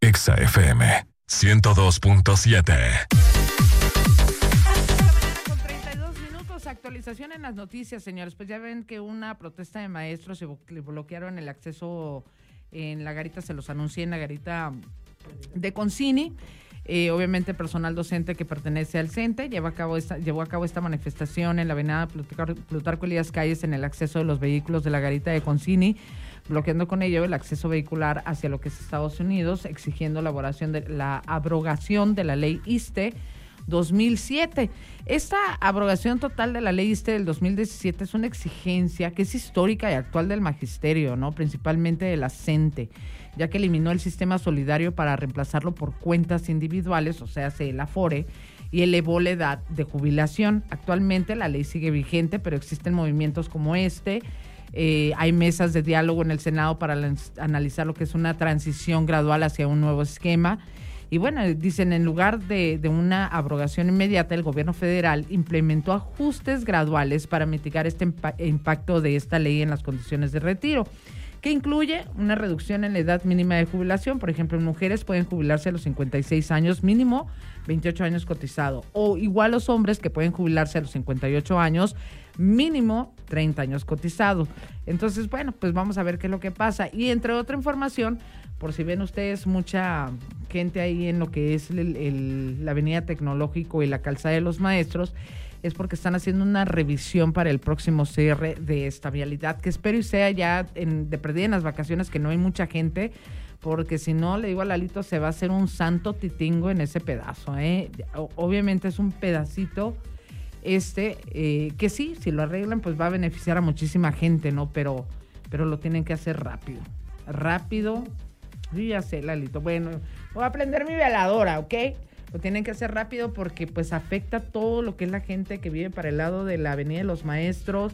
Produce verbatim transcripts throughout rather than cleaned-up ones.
Exa F M ciento dos punto siete. Con treinta y dos minutos, actualización en las noticias, señores. Pues ya ven que una protesta de maestros se bloquearon el acceso en la garita, se los anuncié en la garita de Concini. Eh, obviamente personal docente que pertenece al CENTE llevó a cabo esta, llevó a cabo esta manifestación en la avenida Plutar- Plutarco Elías Calles en el acceso de los vehículos de la garita de Concini, bloqueando con ello el acceso vehicular hacia lo que es Estados Unidos, exigiendo la elaboración de la abrogación de la ley ISSSTE dos mil siete. Esta abrogación total de la ley ISSSTE del dos mil diecisiete es una exigencia que es histórica y actual del magisterio, ¿no? Principalmente de la CENTE, ya que eliminó el sistema solidario para reemplazarlo por cuentas individuales, o sea, el Afore, y elevó la edad de jubilación. Actualmente la ley sigue vigente, pero existen movimientos como este. Eh, hay mesas de diálogo en el Senado para la, analizar lo que es una transición gradual hacia un nuevo esquema. Y bueno, dicen, en lugar de, de una abrogación inmediata, el gobierno federal implementó ajustes graduales para mitigar este impa- impacto de esta ley en las condiciones de retiro, que incluye una reducción en la edad mínima de jubilación. Por ejemplo, mujeres pueden jubilarse a los cincuenta y seis años mínimo, veintiocho años cotizado, o igual los hombres que pueden jubilarse a los cincuenta y ocho años mínimo, treinta años cotizado. Entonces, bueno, pues vamos a ver qué es lo que pasa. Y entre otra información, por si ven ustedes mucha gente ahí en lo que es el, el, la avenida Tecnológico y la calzada de los Maestros, es porque están haciendo una revisión para el próximo cierre de esta vialidad, que espero y sea ya en, de perdida en las vacaciones, que no hay mucha gente, porque si no, le digo a Lalito, se va a hacer un santo titingo en ese pedazo, ¿eh? Obviamente es un pedacito este, eh, que sí, si lo arreglan, pues va a beneficiar a muchísima gente, ¿no? Pero, pero lo tienen que hacer rápido, rápido. Yo ya sé, Lalito, bueno, voy a prender mi veladora, ¿ok? Lo tienen que hacer rápido porque pues afecta todo lo que es la gente que vive para el lado de la Avenida de los Maestros,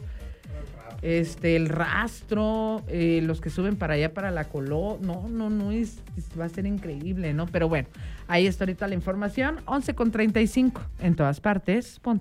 este, el rastro, eh, los que suben para allá para la Coló. No, no, no, es, es, va a ser increíble, ¿no? Pero bueno, ahí está ahorita la información, once con treinta y cinco, en todas partes, ponte.